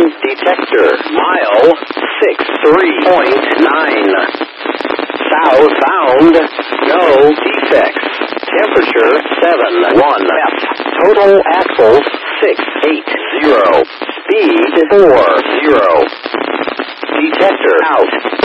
detector. Mile 63.9. South bound, no defects. Temperature 71 F. Total axles 680. Speed 40. Detector out.